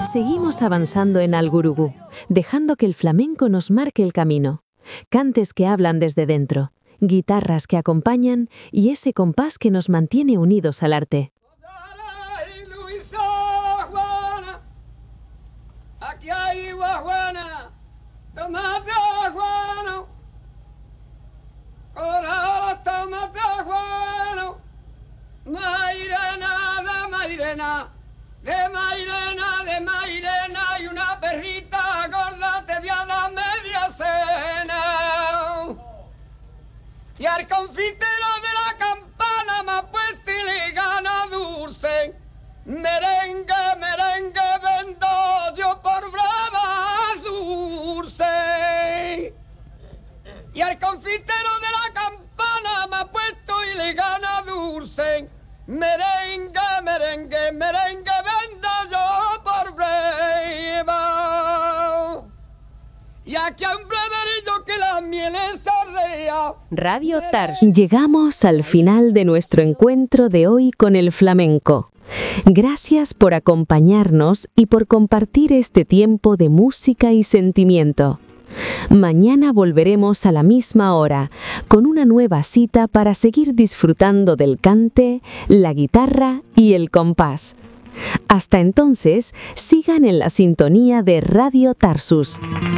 Seguimos avanzando en Algurugú, dejando que el flamenco nos marque el camino. Cantes que hablan desde dentro, guitarras que acompañan y ese compás que nos mantiene unidos al arte. Ay, Luisa, Juana, aquí hay guajuana, tomate Juana, colorado tomate Juana, Mairena, de Mairena y una perrita gorda te voy a dar media cena. Y al confitero de la campana me ha puesto y le gana dulce. Merengue, vendo yo por bravas dulce. Y al confitero de la campana me ha puesto y le gana dulce. Merengue, vendo yo por breva. Y aquí un breverillo que la miel es arrea. Radio Tarsus. Llegamos al final de nuestro encuentro de hoy con el flamenco. Gracias por acompañarnos y por compartir este tiempo de música y sentimiento. Mañana volveremos a la misma hora, con una nueva cita para seguir disfrutando del cante, la guitarra y el compás. Hasta entonces, sigan en la sintonía de Radio Tarsus.